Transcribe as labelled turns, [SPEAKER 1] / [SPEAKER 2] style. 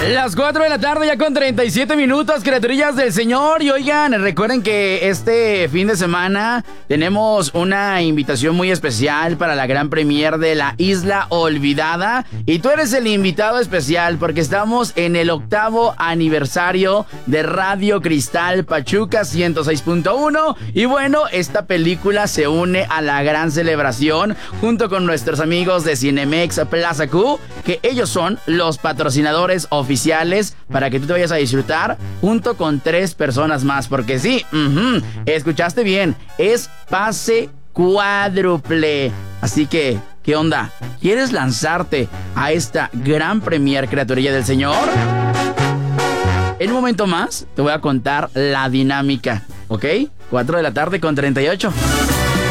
[SPEAKER 1] Las 4 de la tarde ya con 37 minutos, criaturillas del Señor. Y oigan, recuerden que este fin de semana tenemos una invitación muy especial para la gran premier de La Isla Olvidada. Y tú eres el invitado especial porque estamos en el 8º aniversario de Radio Cristal Pachuca 106.1. Y bueno, esta película se une a la gran celebración junto con nuestros amigos de Cinemex Plaza Q, que ellos son los patrocinadores oficiales para que tú te vayas a disfrutar junto con 3 personas más. Porque sí, escuchaste bien, es pase cuádruple. Así que, ¿qué onda? ¿Quieres lanzarte a esta gran premier, criaturilla del Señor? En un momento más te voy a contar la dinámica, ¿ok? 4 de la tarde con 38.